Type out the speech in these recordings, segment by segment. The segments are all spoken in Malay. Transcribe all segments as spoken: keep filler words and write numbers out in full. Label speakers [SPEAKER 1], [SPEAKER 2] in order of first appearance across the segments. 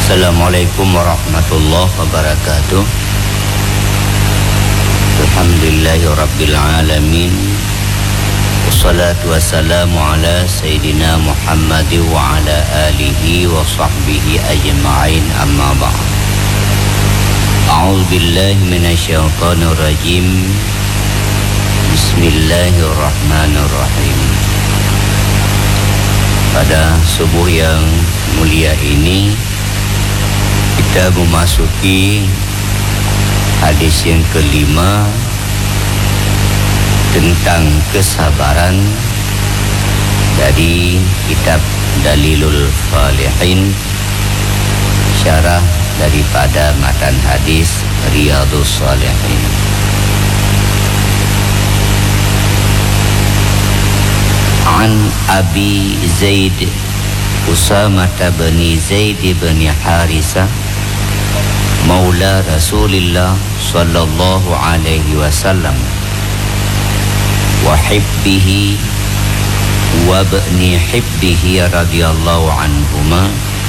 [SPEAKER 1] Assalamualaikum warahmatullahi wabarakatuh. Alhamdulillahirabbil alamin. Wassalatu wassalamu ala sayyidina Muhammad wa ala alihi wa sahbihi ajma'in, amma ba'd. A'udzu billahi minasyaitonir rajim. Bismillahirrahmanirrahim. Pada subuh yang mulia ini kita memasuki hadis yang kelima tentang kesabaran dari kitab Dalilul Falihin, syarah daripada matan hadis Riyadhus Shalihin. An Abi Zaid Usamah bin Zaid bin Harisah Maula Rasulillah sallallahu alaihi wasallam wa hibbihi wa bani hibbihi radhiyallahu anhuma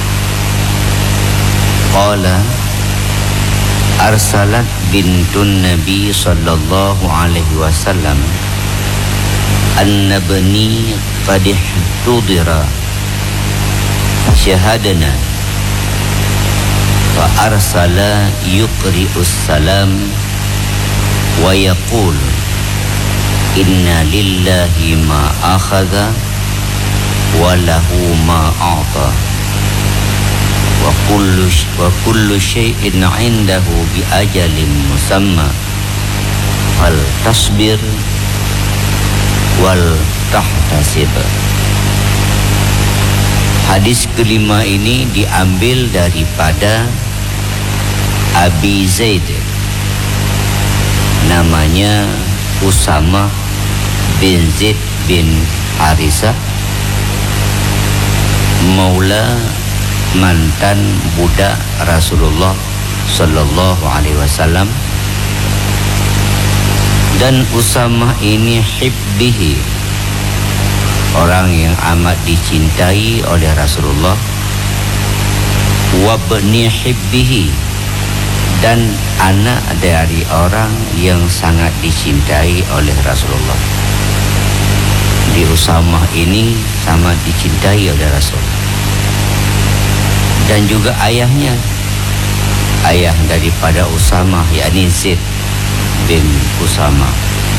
[SPEAKER 1] qala arsalat bintun nabi sallallahu alaihi wasallam anna bani qad ihtudira syahadana fa arsala yuqri'us salam wa yaqul inna lillahi ma akhadha wa lahu ma a'ta wa kullu wa kullu shay'in 'indahu bi ajalin musamma fal tasbir wal tahtasib. Hadis kelima ini diambil daripada Abi Zaid, namanya Usamah bin Zaid bin Harisah, maula mantan budak Rasulullah sallallahu alaihi wasallam. Dan Usamah ini hibbihi, orang yang amat dicintai oleh Rasulullah, wa bani hibbihi, dan anak dari orang yang sangat dicintai oleh Rasulullah. Di Usamah ini sangat dicintai oleh Rasul. Dan juga ayahnya, ayah daripada Usamah, yakni Zaid bin Usamah.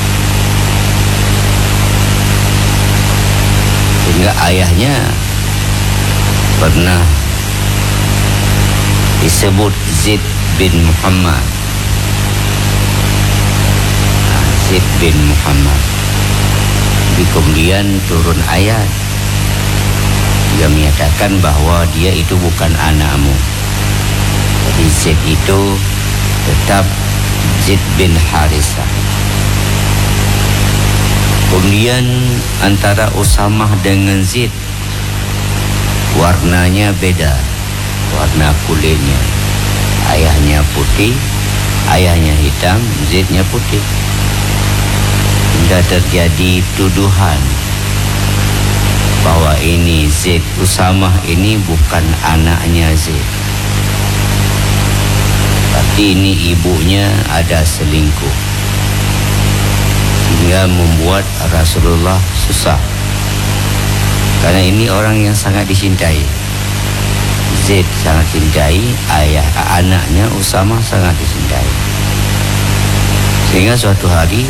[SPEAKER 1] Sehingga ayahnya pernah disebut Zaid bin Muhammad. Zaid bin Muhammad. Di kemudian turun ayat yang menyatakan bahawa dia itu bukan anakmu. Jadi Zaid itu tetap Zaid bin Harisah. Kemudian antara Usamah dengan Zaid, warnanya beda, warna kulitnya. Ayahnya putih, ayahnya hitam, Zaidnya putih. Hingga terjadi tuduhan bahwa ini Zaid, Usamah ini bukan anaknya Zaid, tapi ini ibunya ada selingkuh, hingga membuat Rasulullah susah. Karena ini orang yang sangat dicintai. Zaid sangat dicintai, ayah anaknya Usamah sangat dicintai. Sehingga suatu hari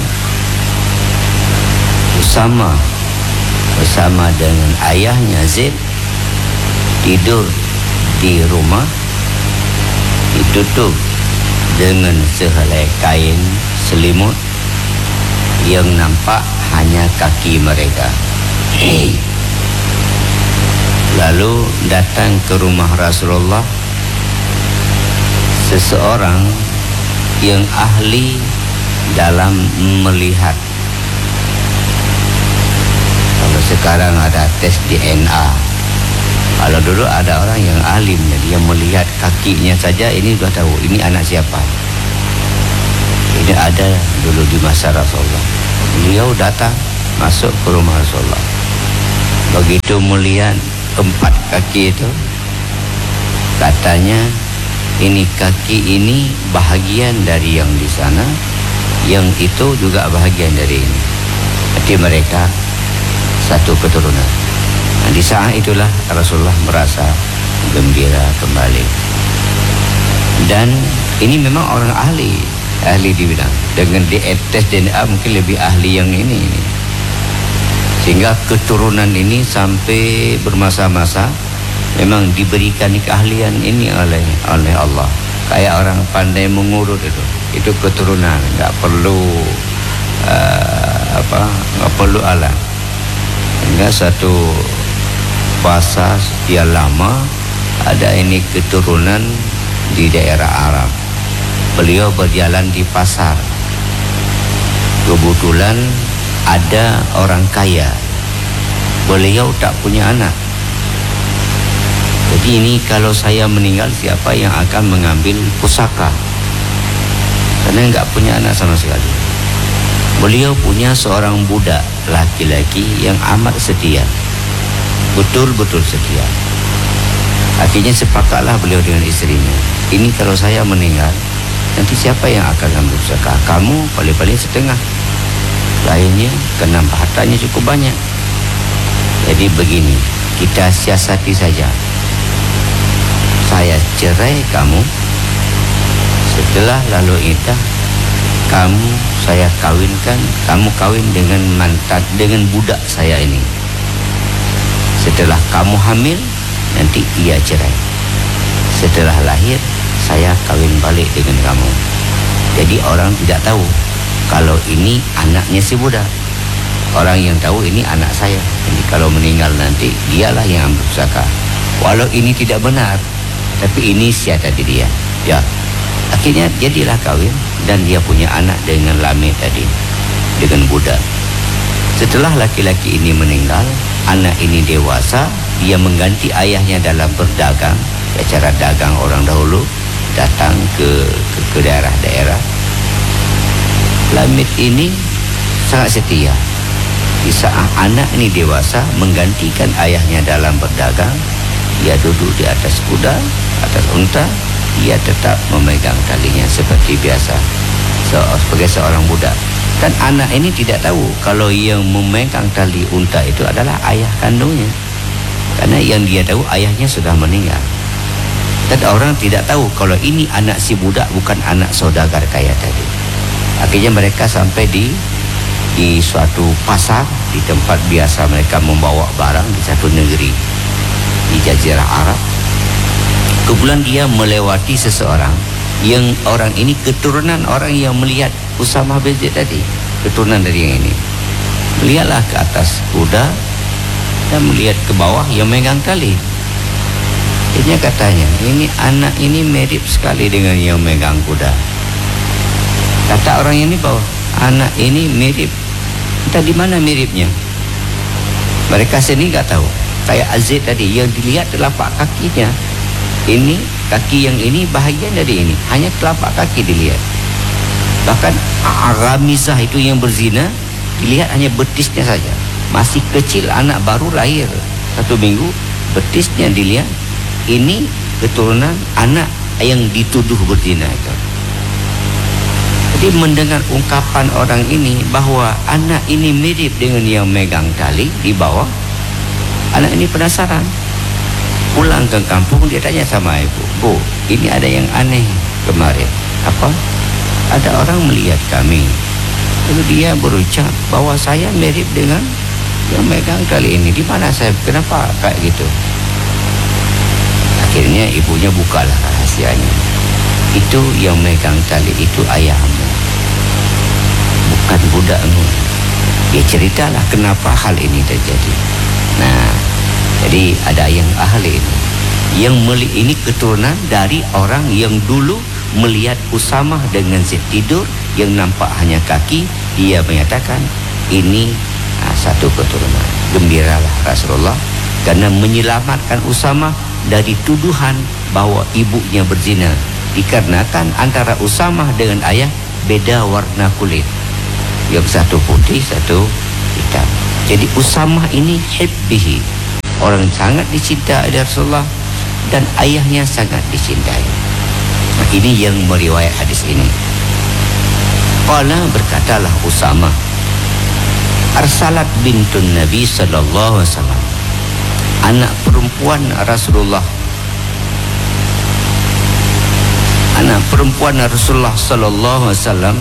[SPEAKER 1] Usamah bersama dengan ayahnya Zaid tidur di rumah, ditutup dengan sehelai kain selimut yang nampak hanya kaki mereka. Lalu datang ke rumah Rasulullah seseorang yang ahli dalam melihat. Kalau sekarang ada tes D N A, kalau dulu ada orang yang alim, dia melihat kakinya saja, ini sudah tahu ini anak siapa. Ini ada dulu di masa Rasulullah. Beliau datang masuk ke rumah Rasulullah. Begitu melihat empat kaki itu, Katanya ini kaki ini bahagian dari yang di sana, yang itu juga bahagian dari ini. Jadi mereka satu keturunan. Nah, di saat itulah Rasulullah merasa gembira kembali. Dan ini memang orang ahli, ahli di bidang. Dengan di tes D N A mungkin lebih ahli yang ini. Sehingga keturunan ini sampai bermasa-masa memang diberikan keahlian ini oleh oleh Allah. Kayak orang pandai mengurut itu, itu keturunan, nggak perlu uh, apa, nggak perlu alat. Sehingga satu bahasa sekian lama ada ini keturunan di daerah Arab. Beliau berjalan di pasar. Kebetulan ada orang kaya. Beliau tak punya anak. Jadi ini kalau saya meninggal, siapa yang akan mengambil pusaka? Karena enggak punya anak sama sekali. Beliau punya seorang budak laki-laki yang amat setia. Betul-betul setia. Akhirnya sepakatlah beliau dengan istrinya. Ini kalau saya meninggal, nanti siapa yang akan ambil pusaka? Kamu paling-paling setengah. Lainnya kena hartanya cukup banyak. Jadi begini, kita siasati saja. Saya cerai kamu, setelah lalu iddah kamu saya kawinkan, kamu kawin dengan mantan, dengan budak saya ini. Setelah kamu hamil, nanti ia cerai. Setelah lahir, saya kawin balik dengan kamu. Jadi orang tidak tahu kalau ini anaknya si budak. Orang yang tahu ini anak saya. Jadi kalau meninggal nanti dialah yang ambil pusaka. Walau ini tidak benar, tapi ini siapa tadi dia. Ya, akhirnya jadilah kawin dan dia punya anak dengan Lameh tadi, dengan budak. Setelah laki-laki ini meninggal, anak ini dewasa, dia mengganti ayahnya dalam berdagang. Ya, cara dagang orang dahulu, datang ke ke, ke daerah-daerah. Lameh ini sangat setia. Di saat anak ini dewasa, menggantikan ayahnya dalam berdagang, dia duduk di atas kuda, atas unta, dia tetap memegang talinya seperti biasa, so, sebagai seorang budak. Dan anak ini tidak tahu kalau yang memegang tali unta itu adalah ayah kandungnya, karena yang dia tahu ayahnya sudah meninggal. Dan orang tidak tahu kalau ini anak si budak, bukan anak saudagar kaya tadi. Akhirnya mereka sampai di di suatu pasar, di tempat biasa mereka membawa barang di satu negeri di Jazirah Arab. Kebetulan dia melewati seseorang yang orang ini keturunan orang yang melihat Usamah bin Zaid tadi, keturunan dari yang ini. Melihatlah ke atas kuda dan melihat ke bawah yang megang tali. Dia katanya, ini anak ini mirip sekali dengan yang megang kuda. Kata orang ini bahwa anak ini mirip. Entah di mana miripnya. Mereka sendiri nggak tahu. Kayak Azid tadi yang dilihat telapak kakinya. Ini kaki yang ini bahagian dari ini. Hanya telapak kaki dilihat. Bahkan Aramizah itu yang berzina, dilihat hanya betisnya saja. Masih kecil, anak baru lahir satu minggu, betisnya dilihat. Ini keturunan anak yang dituduh berzina itu. Jadi mendengar ungkapan orang ini bahwa anak ini mirip dengan yang megang tali di bawah, anak ini penasaran. Pulang ke kampung, dia tanya sama ibu, Bu, ini ada yang aneh kemarin. Apa? Ada orang melihat kami. Lalu dia berucap bahwa saya mirip dengan yang megang tali ini. Di mana saya? Kenapa kayak gitu? Akhirnya ibunya bukalah rahasianya. Itu yang megang tali itu ayahmu, bukan budakmu. Dia ceritalah kenapa hal ini terjadi. Nah, jadi ada yang ahli ini, yang meli ini keturunan dari orang yang dulu melihat Usamah dengan Zaid tidur, yang nampak hanya kaki. Dia menyatakan ini nah, satu keturunan. Gembiralah Rasulullah karena menyelamatkan Usamah dari tuduhan bahwa ibunya berzina, dikarenakan antara Usamah dengan ayah beda warna kulit, yang satu putih, satu hitam. Jadi Usamah ini hibbihi, orang sangat dicinta oleh Rasulullah, dan ayahnya sangat dicintai. Nah, ini yang meriwayat hadis ini. Qala, berkatalah Usama, arsalat bintun Nabi sallallahu alaihi wasallam, anak perempuan Rasulullah anak perempuan Rasulullah sallallahu alaihi wasallam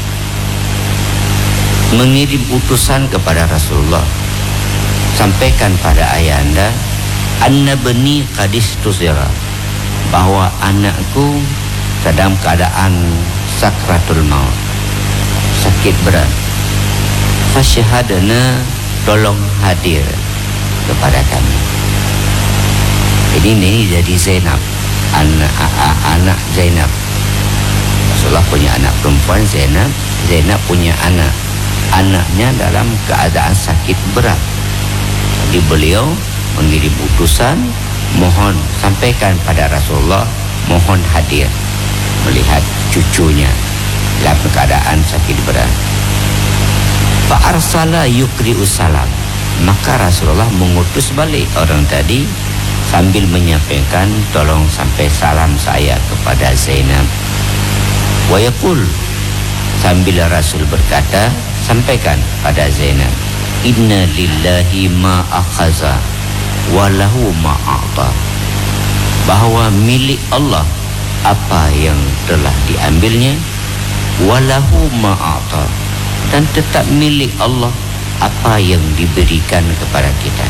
[SPEAKER 1] mengirim utusan kepada Rasulullah, sampaikan pada ayahanda, anna bani qadis tusira, bahwa anakku dalam keadaan sakratul maut, sakit berat. Fasyahadana, tolong hadir kepada kami. Jadi ini jadi Zainab, anak anak Zainab. Rasulullah punya anak perempuan Zainab, Zainab punya anak. Anaknya dalam keadaan sakit berat. Jadi beliau mengirim utusan, mohon sampaikan pada Rasulullah, mohon hadir melihat cucunya dalam keadaan sakit berat. Fa arsala yuqri'u salam, maka Rasulullah mengutus balik orang tadi sambil menyampaikan, tolong sampai salam saya kepada Zainab. Wa yaqul, sambil Rasul berkata, sampaikan pada Zainab, inna lillahi ma akhaza wa lahu ma a'ta, bahwa milik Allah apa yang telah diambilnya, wa lahu ma a'ta, dan tetap milik Allah apa yang diberikan kepada kita.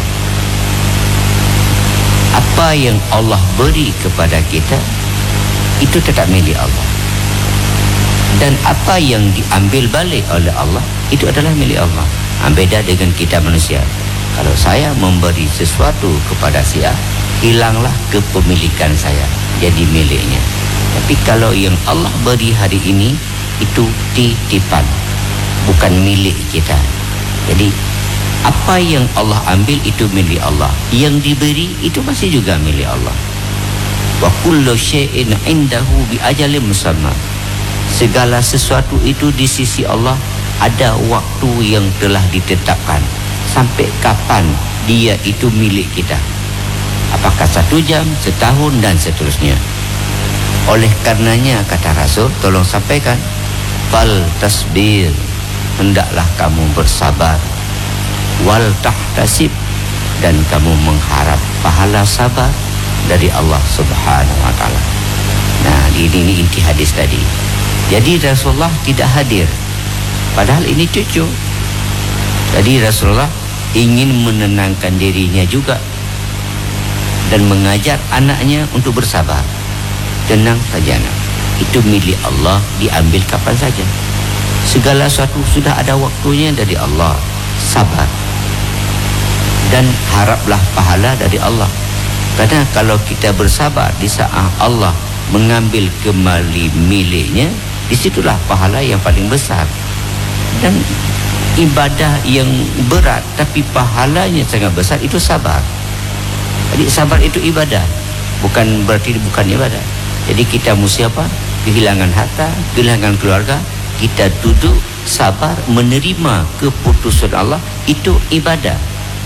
[SPEAKER 1] Apa yang Allah beri kepada kita itu tetap milik Allah, dan apa yang diambil balik oleh Allah itu adalah milik Allah. Ha, beda dengan kita manusia. Kalau saya memberi sesuatu kepada si A, hilanglah kepemilikan saya, jadi miliknya. Tapi kalau yang Allah beri hari ini, itu titipan, bukan milik kita. Jadi apa yang Allah ambil itu milik Allah, yang diberi itu masih juga milik Allah. Wa kullu syai'in 'indahu bi ajalin musamma, segala sesuatu itu di sisi Allah ada waktu yang telah ditetapkan, sampai kapan dia itu milik kita, apakah satu jam, setahun dan seterusnya. Oleh karenanya kata Rasul, tolong sampaikan, fal tasbir, hendaklah kamu bersabar, wal tahtasib, dan kamu mengharap pahala sabar dari Allah Subhanahu wa taala. Nah, ini, ini inti hadis tadi. Jadi Rasulullah tidak hadir, padahal ini cucu. Jadi Rasulullah ingin menenangkan dirinya juga dan mengajar anaknya untuk bersabar. Tenang saja nak, itu milik Allah, diambil kapan saja. Segala sesuatu sudah ada waktunya dari Allah. Sabar dan haraplah pahala dari Allah. Karena kalau kita bersabar di saat Allah mengambil kembali miliknya, disitulah pahala yang paling besar. Dan ibadah yang berat tapi pahalanya sangat besar itu sabar. Jadi sabar itu ibadah, bukan berarti bukan ibadah. Jadi kita mesti apa? Kehilangan harta, kehilangan keluarga, kita duduk sabar menerima keputusan Allah, itu ibadah.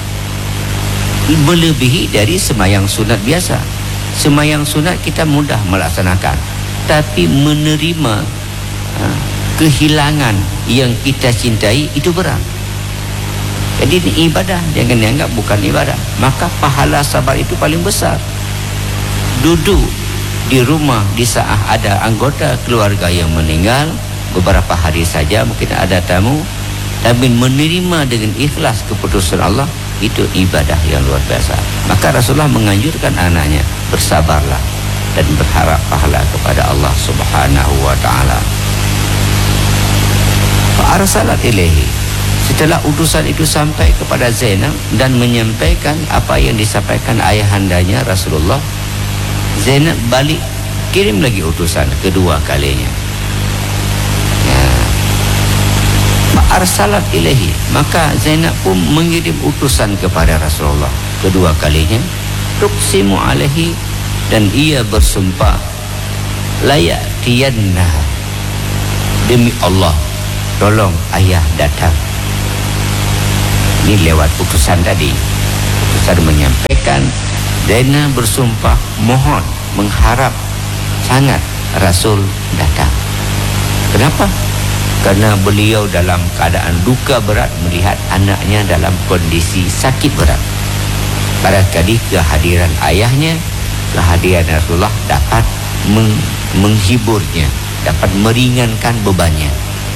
[SPEAKER 1] Melebihi dari semayang sunat biasa. Semayang sunat kita mudah melaksanakan, tapi menerima ha, kehilangan yang kita cintai itu berat. Jadi ini ibadah, jangan dianggap bukan ibadah. Maka pahala sabar itu paling besar. Duduk di rumah di saat ada anggota keluarga yang meninggal, beberapa hari saja mungkin ada tamu, tapi menerima dengan ikhlas keputusan Allah, itu ibadah yang luar biasa. Maka Rasulullah menganjurkan anaknya, bersabarlah dan berharap pahala kepada Allah Subhanahu wa taala. Fa arsalat ilaihi, setelah utusan itu sampai kepada Zainab dan menyampaikan apa yang disampaikan ayahandanya Rasulullah, Zainab balik kirim lagi utusan kedua kalinya. Arsalat ilahi, maka Zainab pun mengirim utusan kepada Rasulullah kedua kalinya, tuqsimu alaihi, dan ia bersumpah, layak tiyanna, demi Allah tolong ayah datang. Ini lewat utusan tadi, utusan menyampaikan Zainab bersumpah mohon, mengharap sangat Rasul datang. Kenapa? Karena beliau dalam keadaan duka berat melihat anaknya dalam kondisi sakit berat. Barangkali kehadiran ayahnya, kehadiran Rasulullah dapat meng menghiburnya, dapat meringankan bebannya.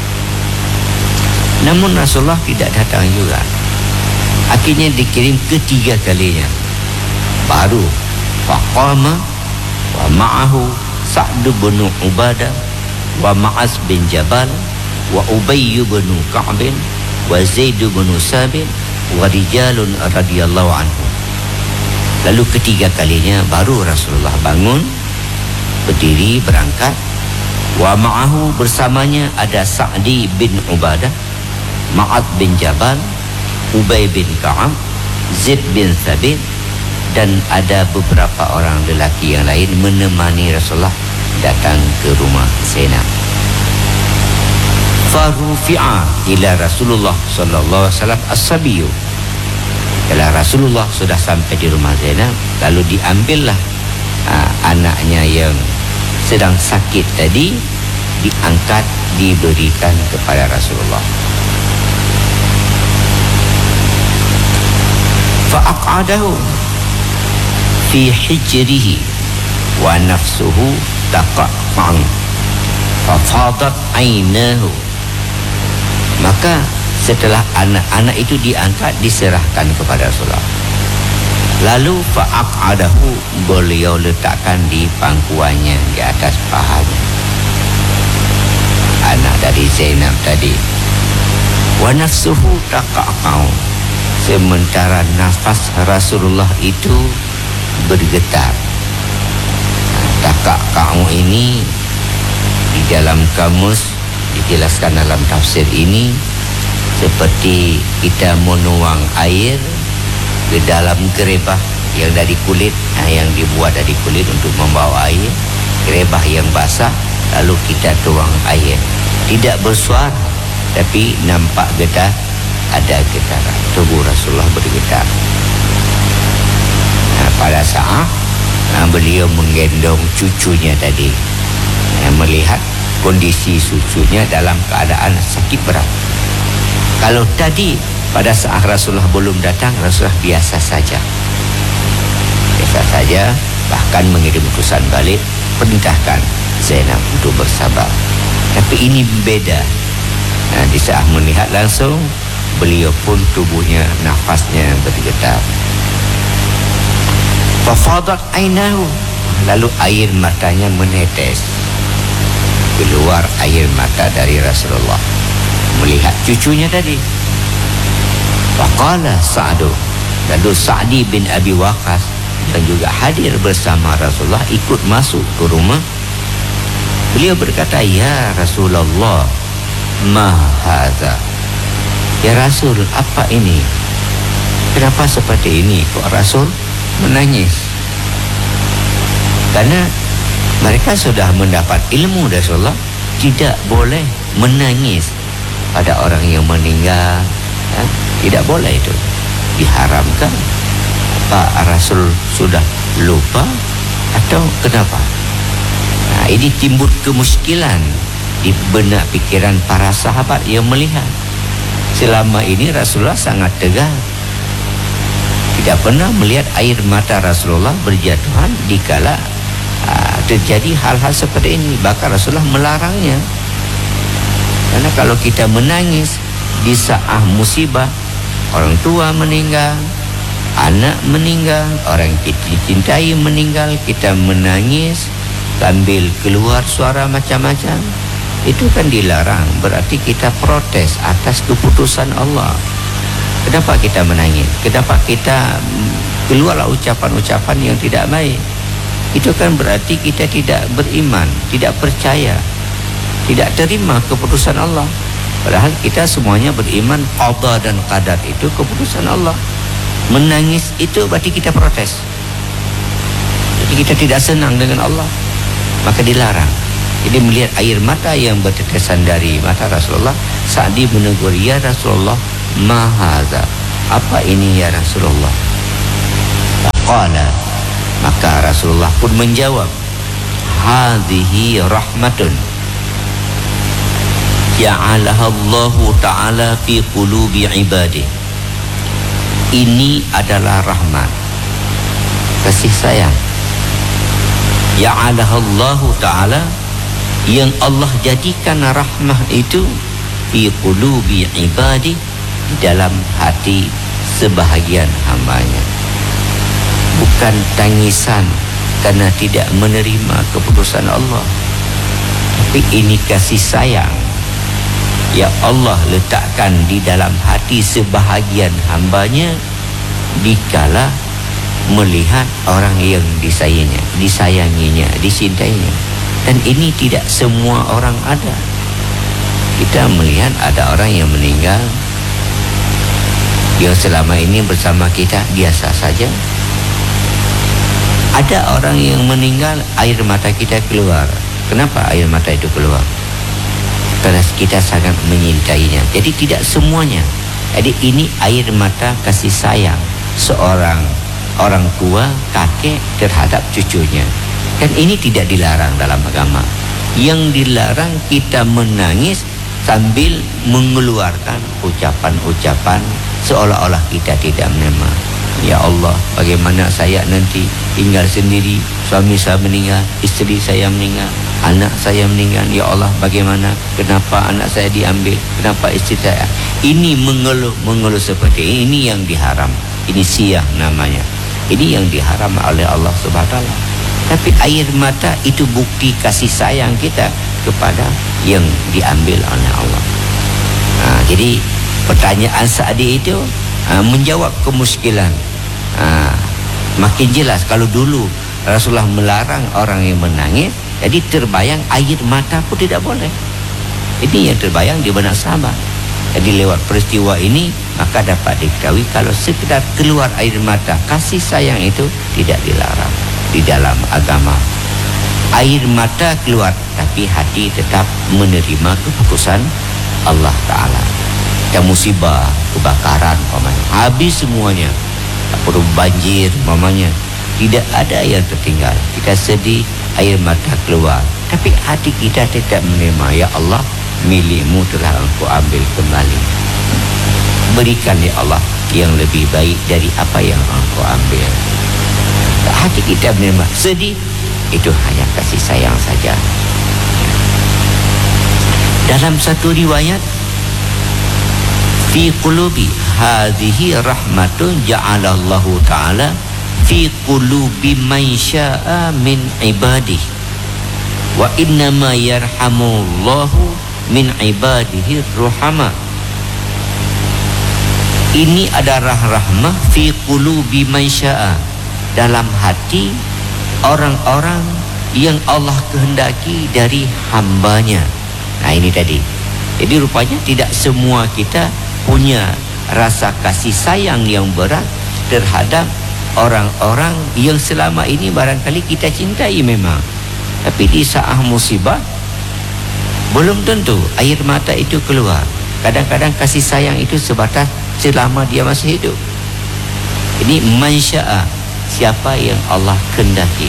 [SPEAKER 1] Namun Rasulullah tidak datang juga. Akhirnya dikirim ketiga kalinya. Baru faqama wa ma'ahu Sa'd bin Ubadah wa Ma'az bin Jabal wa Ubay bin Ka'b wa Zaid bin Sabit wa rijalun radhiyallahu anhu. Lalu ketiga kalinya baru Rasulullah bangun, berdiri, berangkat. Wa ma'ahu, bersamanya ada Sa'di bin Ubadah, Ma'ad bin Jabal, Ubay bin Ka'ab, Zaid bin Sabit, dan ada beberapa orang lelaki yang lain menemani Rasulullah datang ke rumah Zainab. Farufi'a ila Rasulullah sallallahu alaihi wasallam as-sabiyu. Kalau Rasulullah sudah sampai di rumah Zainab, lalu diambillah aa, anaknya yang sedang sakit tadi, diangkat, diberikan kepada Rasulullah. Fa'aqadahu fi hijrihi wa nafsuhu taqa'an fafadat aynahu. Maka setelah anak-anak itu diangkat, diserahkan kepada Rasulullah, lalu fa'aqadahu, beliau letakkan di pangkuannya, di atas pahanya anak dari Zainab tadi. Wa nafsuhu taqa'an, sementara nafas Rasulullah itu bergetar. Taqa'an ini di dalam kamus dijelaskan dalam tafsir ini seperti kita menuang air ke dalam gerebah yang dari kulit, nah, yang dibuat dari kulit untuk membawa air, gerebah yang basah, lalu kita tuang air. Tidak bersuara, tapi nampak getar, ada getaran. Tubuh Rasulullah bergetar. Nah, pada saat nah, beliau menggendong cucunya tadi, nah, melihat kondisi cucunya dalam keadaan sakit berat. Kalau tadi pada saat Rasulullah belum datang, Rasulullah biasa saja, biasa saja, bahkan mengirim utusan balik, perintahkan Zainab untuk bersabar. Tapi ini beda. Nah, di saat melihat langsung, beliau pun tubuhnya, nafasnya bergetar. Fafadat ainahu, lalu air matanya menetes. Keluar air mata dari Rasulullah melihat cucunya tadi. Faqala Sa'du, lalu Sa'di bin Abi Waqqas yang juga hadir bersama Rasulullah ikut masuk ke rumah. Beliau berkata, ya Rasulullah, ma hadza? Ya Rasul, apa ini? Kenapa seperti ini? Kok Rasul menangis? Karena mereka sudah mendapat ilmu dari Rasulullah, tidak boleh menangis pada orang yang meninggal, ya? Tidak boleh, itu diharamkan. Apa Rasul sudah lupa atau kenapa? Nah, ini timbul kemuskilan di benak pikiran para sahabat yang melihat. Selama ini Rasulullah sangat tegar, tidak pernah melihat air mata Rasulullah berjatuhan dikala uh, terjadi hal-hal seperti ini. Bahkan Rasulullah melarangnya. Karena kalau kita menangis di saat musibah, orang tua meninggal, anak meninggal, orang kita cintai meninggal, kita menangis sambil keluar suara macam-macam, itu kan dilarang. Berarti kita protes atas keputusan Allah. Kenapa kita menangis? Kenapa kita keluarlah ucapan-ucapan yang tidak baik? Itu kan berarti kita tidak beriman, tidak percaya, tidak terima keputusan Allah. Padahal kita semuanya beriman qada dan qadar itu keputusan Allah. Menangis itu berarti kita protes, jadi kita tidak senang dengan Allah, maka dilarang. Jadi melihat air mata yang bertetesan dari mata Rasulullah, Sa'di menegur, ya Rasulullah, ma hadza? Apa ini ya Rasulullah? Faqala, Maka Rasulullah pun menjawab, hadhihi rahmatun ja'alaha Allah Ta'ala fi qulubi ibadih. Ini adalah rahmat, kasih sayang, ja'alaha Allah Ta'ala, yang Allah jadikan rahmah itu fi qulubi ibadih, di dalam hati sebahagian hambanya. Bukan tangisan karena tidak menerima keputusan Allah, tapi ini kasih sayang yang Allah letakkan di dalam hati sebahagian hambanya dikala melihat orang yang disayanginya, disayanginya, disintainya. Dan ini tidak semua orang ada. Kita melihat ada orang yang meninggal yang selama ini bersama kita biasa saja. Ada orang yang meninggal, air mata kita keluar. Kenapa air mata itu keluar? Karena kita sangat menyintainya. Jadi tidak semuanya. Jadi ini air mata kasih sayang seorang orang tua, kakek terhadap cucunya. Dan ini tidak dilarang dalam agama. Yang dilarang kita menangis sambil mengeluarkan ucapan-ucapan seolah-olah kita tidak menerima. Ya Allah, bagaimana saya nanti tinggal sendiri, suami saya meninggal, istri saya meninggal, anak saya meninggal. Ya Allah, bagaimana, kenapa anak saya diambil, kenapa istri saya. Ini mengeluh, mengeluh seperti ini yang diharam. Ini siyah namanya. Ini yang diharam oleh Allah Subhanahu wa taala. Tapi air mata itu bukti kasih sayang kita kepada yang diambil oleh Allah. Nah, jadi pertanyaan Sa'di itu uh, menjawab kemuskilan. Uh, makin jelas. Kalau dulu Rasulullah melarang orang yang menangis, jadi terbayang air mata pun tidak boleh. Ini yang terbayang di benak sahabat. Jadi lewat peristiwa ini maka dapat diketahui kalau sekedar keluar air mata kasih sayang itu tidak dilarang di dalam agama. Air mata keluar tapi hati tetap menerima keputusan Allah Ta'ala. Yang musibah, kebakaran umpamanya, habis semuanya, perlu banjir umpamanya, tidak ada yang tertinggal. Kita sedih, air mata keluar, tapi hati kita tetap menerima. Ya Allah, milikmu telah Engkau ambil kembali. Berikan ya Allah yang lebih baik dari apa yang Engkau ambil. Hati kita menerima. Sedih, itu hanya kasih sayang saja. Dalam satu riwayat, fi qulubi hadhihi rahmatun ja'alallahu ta'ala fi qulubi man sya'a min ibadihi wa innama yarhamullahu min ibadihi ruhama. Ini adalah rahmah fi qulubi man sya'a, dalam hati orang-orang yang Allah kehendaki dari hambanya. Nah ini tadi. Jadi rupanya tidak semua kita punya rasa kasih sayang yang berat terhadap orang-orang yang selama ini barangkali kita cintai memang. Tapi di saat musibah belum tentu air mata itu keluar. Kadang-kadang kasih sayang itu sebatas selama dia masih hidup. Ini mansya'a, siapa yang Allah kehendaki.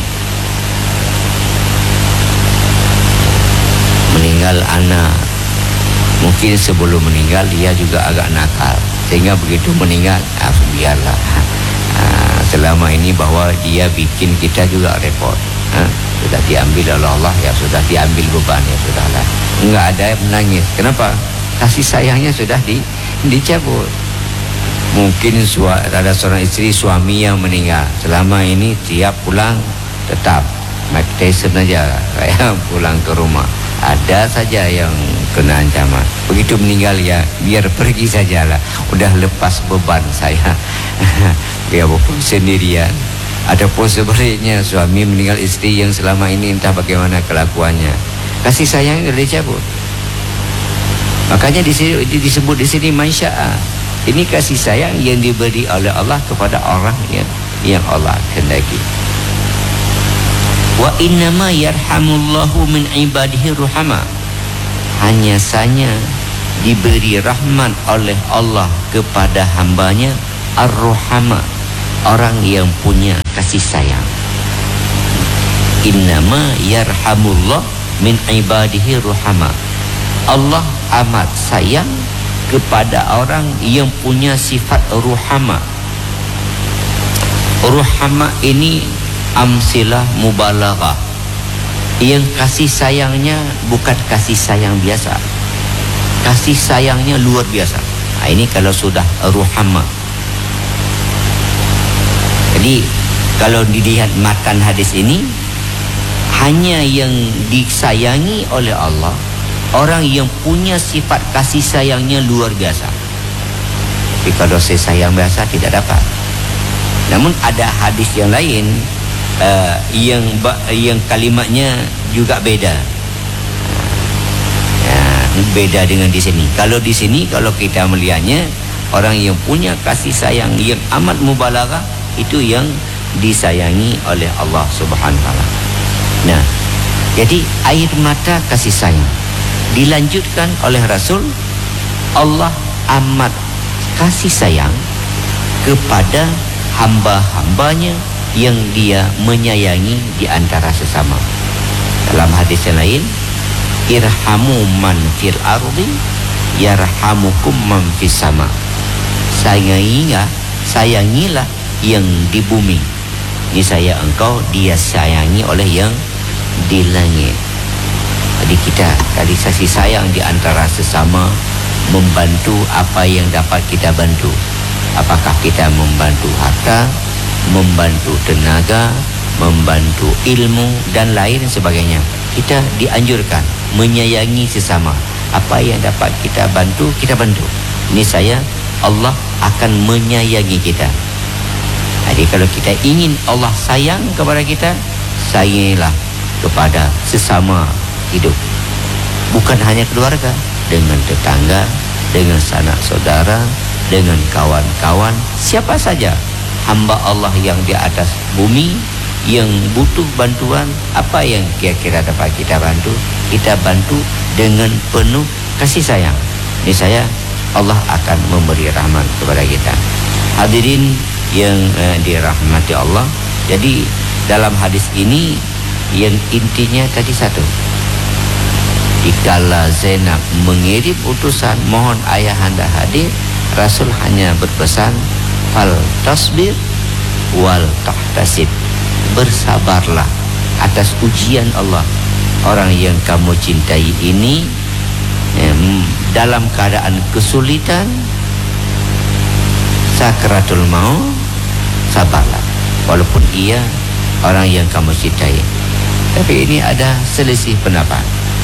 [SPEAKER 1] Meninggal anak, mungkin sebelum meninggal dia juga agak nakal, sehingga begitu meninggal, ah, biarlah. Ah, selama ini bahwa dia bikin kita juga repot. Ah, sudah diambil oleh Allah, ya sudah diambil beban, ya sudahlah. Enggak ada yang menangis. Kenapa? Kasih sayangnya sudah di, dicabut. Mungkin sua, ada seorang istri suami yang meninggal, selama ini tiap pulang tetap Mike Tyson aja kayak pulang ke rumah. Ada saja yang kena ancaman. Begitu meninggal ya biar pergi sajalah. Udah lepas beban saya. Ya walaupun sendirian. Ataupun sebaliknya suami meninggal istri yang selama ini entah bagaimana kelakuannya. Kasih sayang sudah dicabut. Makanya di sini disebut di sini mansya'a. Ini kasih sayang yang diberi oleh Allah kepada orang yang yang Allah kehendaki. Wa innama yarhamullahu min ibadihi ruhama. Hanya saja diberi rahmat oleh Allah kepada hambanya ar-ruhama, orang yang punya kasih sayang. Innama yarhamullah min ibadihi ruhama. Allah amat sayang kepada orang yang punya sifat ruhama. Ruhama ini amsilah mubalaghah, yang kasih sayangnya bukan kasih sayang biasa, kasih sayangnya luar biasa. Nah, ini kalau sudah ruhama. Jadi kalau dilihat matan hadis ini, hanya yang disayangi oleh Allah orang yang punya sifat kasih sayangnya luar biasa. Tapi kalau saya sayang biasa tidak dapat. Namun ada hadis yang lain uh, yang yang kalimatnya juga beda. Uh, beda dengan di sini. Kalau di sini kalau kita melihatnya, orang yang punya kasih sayang yang amat mubalaghah itu yang disayangi oleh Allah Subhanahu wa taala. Nah, jadi air mata kasih sayang dilanjutkan oleh Rasul. Allah amat kasih sayang kepada hamba-hambanya yang dia menyayangi di antara sesama. Dalam hadis yang lain, irhamu man fil ardi yarhamukum man fis sama. Sayangilah, sayangilah yang di bumi, niscaya engkau dia sayangi oleh yang di langit. Jadi kita tadi kasih sayang di antara sesama, membantu apa yang dapat kita bantu. Apakah kita membantu harta, membantu tenaga, membantu ilmu dan lain sebagainya. Kita dianjurkan menyayangi sesama. Apa yang dapat kita bantu, kita bantu. Niscaya Allah akan menyayangi kita. Jadi kalau kita ingin Allah sayang kepada kita, sayangilah kepada sesama hidup. Bukan hanya keluarga, dengan tetangga, dengan sanak saudara, dengan kawan-kawan, siapa saja hamba Allah yang di atas bumi yang butuh bantuan, apa yang kira-kira dapat kita bantu, kita bantu dengan penuh kasih sayang. Niscaya Allah akan memberi rahmat kepada kita. Hadirin yang eh, dirahmati Allah. Jadi dalam hadis ini yang intinya tadi satu, dikala Zainab mengirim utusan mohon ayahanda hadir, Rasul hanya berpesan fal tasbir wal tahtasib, bersabarlah atas ujian Allah. Orang yang kamu cintai ini eh, dalam keadaan kesulitan, sakratul maut, sabarlah walaupun ia orang yang kamu cintai. Tapi ini ada selisih pendapat.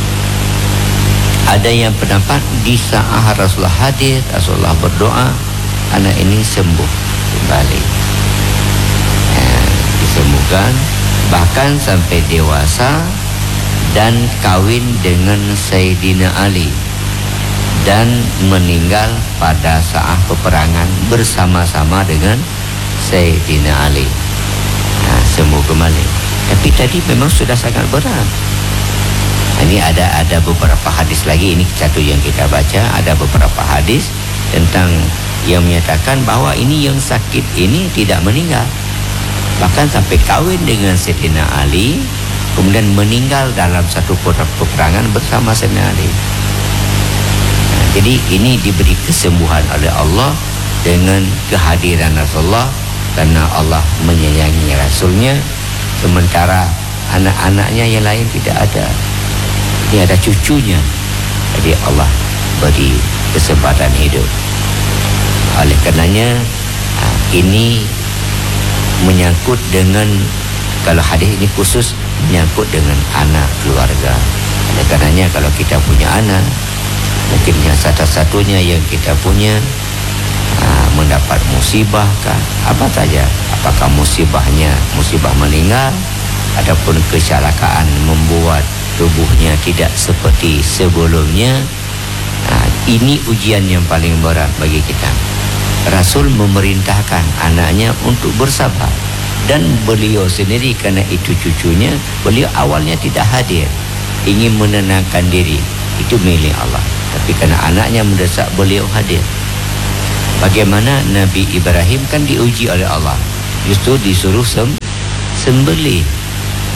[SPEAKER 1] Ada yang pendapat di saat Rasulullah hadir, Rasulullah berdoa, anak ini sembuh kembali, ya, disembuhkan bahkan sampai dewasa dan kawin dengan Sayyidina Ali dan meninggal pada saat peperangan bersama-sama dengan Sayyidina Ali. Nah, sembuh kembali. Tapi tadi memang sudah sangat berat. Ini ada ada beberapa hadis lagi, ini satu yang kita baca, ada beberapa hadis tentang yang menyatakan bahwa ini yang sakit ini tidak meninggal, bahkan sampai kawin dengan Sayyidina Ali, kemudian meninggal dalam satu peperangan bersama Sayyidina Ali. Nah, jadi ini diberi kesembuhan oleh Allah dengan kehadiran Rasulullah, karena Allah menyayangi Rasulnya, sementara anak-anaknya yang lain tidak ada. Dia ada cucunya, jadi Allah beri kesempatan hidup. Oleh karenanya ini menyangkut dengan, kalau hadis ini khusus menyangkut dengan anak keluarga. Oleh karenanya kalau kita punya anak, mungkin yang satu-satunya yang kita punya aa, mendapat musibah kah, apa saja, apakah musibahnya musibah meninggal ataupun kecelakaan membuat tubuhnya tidak seperti sebelumnya, nah, ini ujian yang paling berat bagi kita. Rasul memerintahkan anaknya untuk bersabar, dan beliau sendiri karena itu cucunya, beliau awalnya tidak hadir, ingin menenangkan diri, itu milik Allah. Tapi karena anaknya mendesak, beliau hadir. Bagaimana Nabi Ibrahim kan diuji oleh Allah, justru disuruh sem sembelih.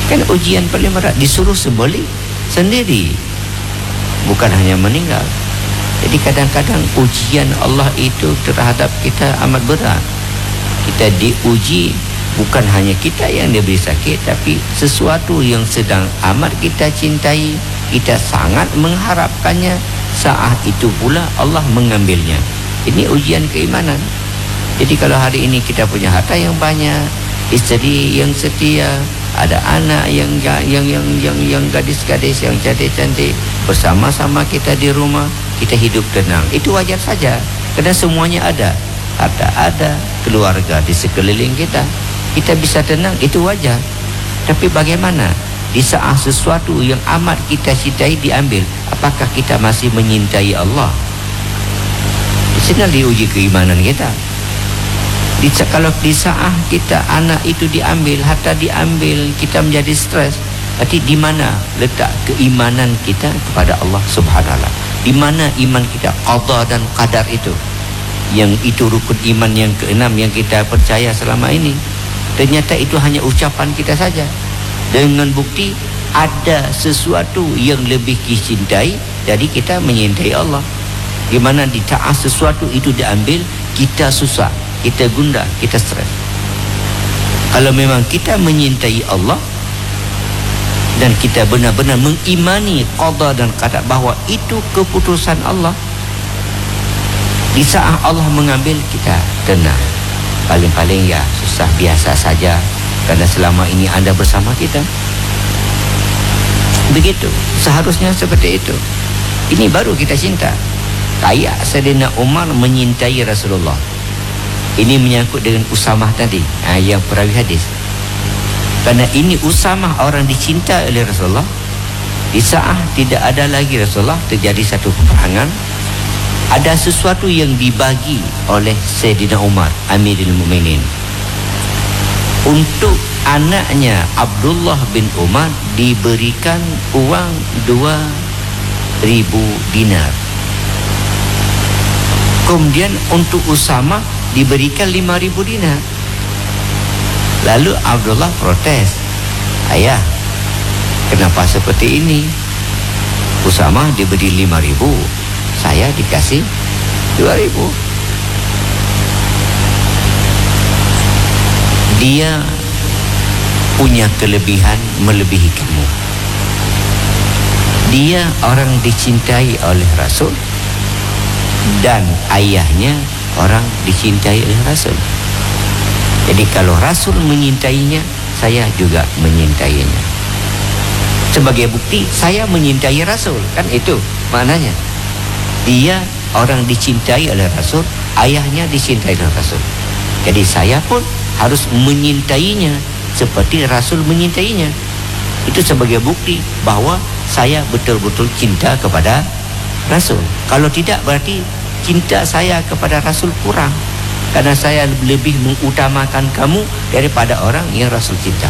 [SPEAKER 1] Kan ujian paling berat, disuruh sembelih sendiri, bukan hanya meninggal. Jadi kadang-kadang ujian Allah itu terhadap kita amat berat. Kita diuji, bukan hanya kita yang diberi sakit, tapi sesuatu yang sedang amat kita cintai, kita sangat mengharapkannya, saat itu pula Allah mengambilnya. Ini ujian keimanan. Jadi kalau hari ini kita punya harta yang banyak, isteri yang setia, ada anak yang yang yang yang yang gadis-gadis yang cantik-cantik bersama-sama kita di rumah, kita hidup tenang, itu wajar saja, karena semuanya ada. Harta ada, keluarga di sekeliling kita, kita bisa tenang, itu wajar. Tapi bagaimana di saat sesuatu yang amat kita cintai diambil, apakah kita masih menyintai Allah? Di sini diuji keimanan kita. Di, kalau di saat kita anak itu diambil, harta diambil, kita menjadi stres, berarti di mana letak keimanan kita kepada Allah Subhanahu wa taala? Di mana iman kita qada dan qadar itu? Yang itu rukun iman yang keenam yang kita percaya selama ini. Ternyata itu hanya ucapan kita saja, dengan bukti ada sesuatu yang lebih dicintai dari kita menyintai Allah. Di mana di saat sesuatu itu diambil, kita susah, kita gundah, kita stres. Kalau memang kita menyintai Allah dan kita benar-benar mengimani qada dan qadar bahwa itu keputusan Allah, di saat Allah mengambil, kita tenang. Paling-paling ya susah biasa saja, karena selama ini Anda bersama kita. Begitu, seharusnya seperti itu. Ini baru kita cinta. Kayak Sayyidina Umar menyintai Rasulullah. Ini menyangkut dengan Usamah tadi, ha, yang perawi hadis. Karena ini Usamah orang dicintai oleh Rasulullah. Di saat tidak ada lagi Rasulullah, terjadi satu peperangan, ada sesuatu yang dibagi oleh Sayyidina Umar, Amirul Mukminin, untuk anaknya Abdullah bin Umar diberikan uang dua ribu dinar. Kemudian untuk Usamah diberikan lima ribu dinar. Lalu Abdullah protes, "Ayah, kenapa seperti ini? Usamah diberi lima ribu, saya dikasih dua ribu." Dia punya kelebihan melebihi kamu. Dia orang dicintai oleh Rasul, dan ayahnya orang dicintai oleh Rasul. Jadi kalau Rasul menyintainya, saya juga menyintainya. Sebagai bukti, saya menyintai Rasul. Kan itu maknanya. Dia orang dicintai oleh Rasul, ayahnya dicintai oleh Rasul. Jadi saya pun harus menyintainya seperti Rasul menyintainya. Itu sebagai bukti bahwa saya betul-betul cinta kepada Rasul. Kalau tidak, berarti cinta saya kepada Rasul kurang, karena saya lebih mengutamakan kamu daripada orang yang Rasul cinta.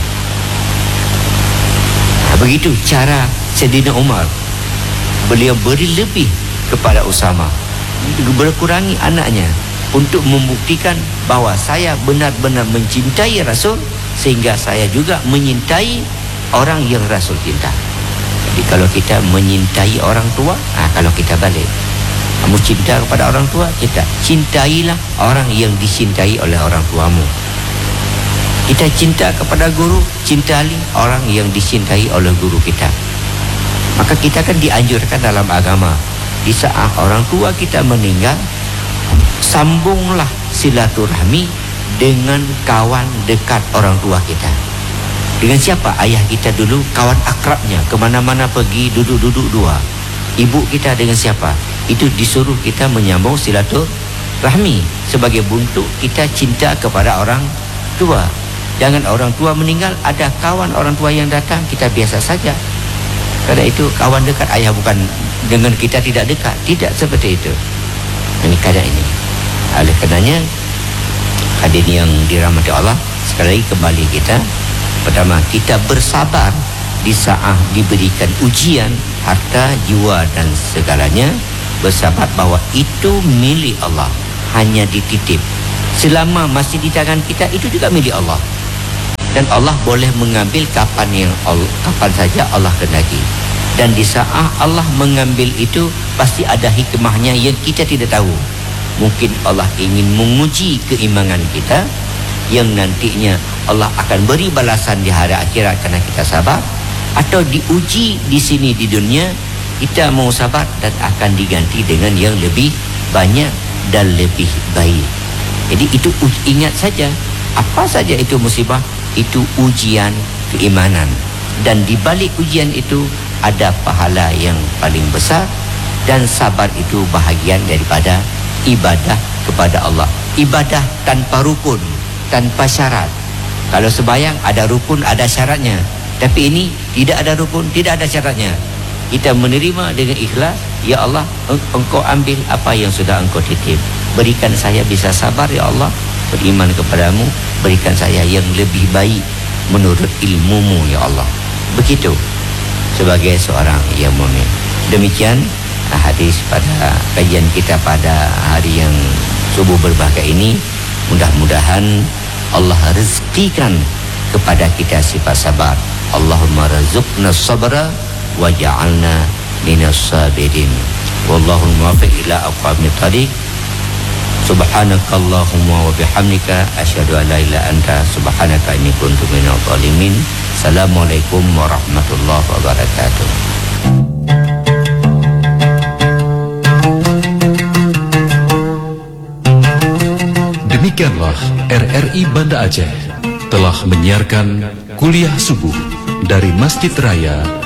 [SPEAKER 1] Nah, begitu cara Sayyidina Umar. Beliau beri lebih kepada Usamah, berkurangi anaknya, untuk membuktikan bahwa saya benar-benar mencintai Rasul, sehingga saya juga menyintai orang yang Rasul cinta. Jadi kalau kita menyintai orang tua, nah kalau kita balik, kamu cinta kepada orang tua, kita cintailah orang yang dicintai oleh orang tuamu. Kita cinta kepada guru, cintailah orang yang dicintai oleh guru kita. Maka kita kan dianjurkan dalam agama, di saat orang tua kita meninggal, sambunglah silaturahmi dengan kawan dekat orang tua kita. Dengan siapa? Ayah kita dulu, kawan akrabnya, kemana-mana pergi, duduk-duduk dua. Ibu kita dengan siapa? Itu disuruh kita menyambung silaturahmi sebagai bentuk kita cinta kepada orang tua. Jangan orang tua meninggal, ada kawan orang tua yang datang, kita biasa saja. Karena itu kawan dekat ayah, bukan dengan kita tidak dekat. Tidak seperti itu. Ini keadaan ini. Oleh karenanya, hadirin yang dirahmati Allah, sekali lagi kembali kita, pertama, kita bersabar di saat diberikan ujian, harta, jiwa dan segalanya. Bersabar bahwa itu milik Allah, hanya dititip. Selama masih di tangan kita, itu juga milik Allah. Dan Allah boleh mengambil kapan yang Allah, kapan saja Allah kehendaki. Dan di saat Allah mengambil itu pasti ada hikmahnya yang kita tidak tahu. Mungkin Allah ingin menguji keimanan kita, yang nantinya Allah akan beri balasan di hari akhirat karena kita sabar, atau diuji di sini di dunia, kita mau sabar dan akan diganti dengan yang lebih banyak dan lebih baik. Jadi itu ingat saja, apa saja itu musibah, itu ujian keimanan, dan di balik ujian itu ada pahala yang paling besar, dan sabar itu bahagian daripada ibadah kepada Allah. Ibadah tanpa rukun, tanpa syarat. Kalau sembahyang ada rukun, ada syaratnya, tapi ini tidak ada rukun, tidak ada syaratnya. Kita menerima dengan ikhlas. Ya Allah, Engkau ambil apa yang sudah Engkau titip, berikan saya bisa sabar ya Allah, beriman kepadamu, berikan saya yang lebih baik menurut ilmumu ya Allah. Begitu sebagai seorang yang mukmin. Demikian hadis pada kajian kita pada hari yang subuh berbahagia ini. Mudah-mudahan Allah rezekikan kepada kita sifat sabar. Allahumma razuqna sabra waj'alna minas sabirin. Wallahu muwaffiq ila aqwamit thariq. Subhanakallahumma wa bihamdika asyhadu an la ilaha illa anta subhanaka inni kuntu minadh dhalimin. Assalamualaikum warahmatullahi wabarakatuh.
[SPEAKER 2] Demikianlah R R I Banda Aceh telah menyiarkan kuliah subuh dari Masjid Raya